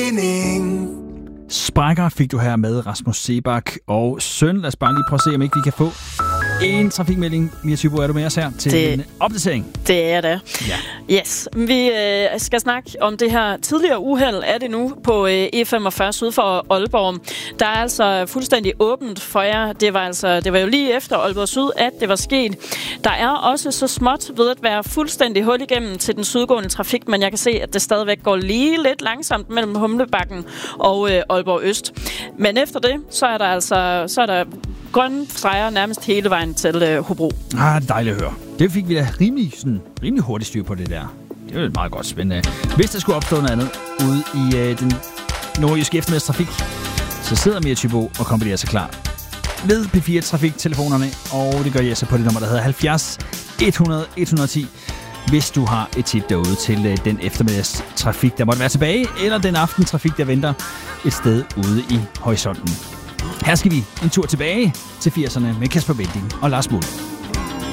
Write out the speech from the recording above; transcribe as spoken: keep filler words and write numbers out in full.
mening. Sprækker fik du her med Rasmus Seebach og søn. Lad os bare lige prøve at se, om ikke vi kan få en trafikmelding. Mia Thybo, er du med os her til det, en opdatering? Det er det. Ja. Yes. Vi øh, skal snakke om det her tidligere uheld, er det nu, på øh, E femogfyrre syd for Aalborg. Der er altså fuldstændig åbent for jer. Det var, altså, det var jo lige efter Aalborg Syd, at det var sket. Der er også så småt ved at være fuldstændig hul igennem til den sydgående trafik, men jeg kan se, at det stadigvæk går lige lidt langsomt mellem Humlebakken og øh, Aalborg Øst. Men efter det, så er der altså så er der grønne streger nærmest hele vejen til øh, Hobro. Ah, dejligt at høre. Det fik vi da rimelig, sådan, rimelig hurtigt styr på det der. Det er jo meget godt spændende. Hvis der skulle opstå noget andet ude i øh, den nordjyske eftermiddagstrafik, så sidder Mia Thybo og kombinerer sig klar ved P fire Trafik-telefonerne, og det gør jeg så på det nummer, der hedder halvfjerds hundrede et hundrede og ti, hvis du har et tip derude til øh, den eftermiddagstrafik, der måtte være tilbage, eller den aftentrafik, der venter et sted ude i horisonten. Her skal vi en tur tilbage til firserne med Kasper Winding og Lars Muhl.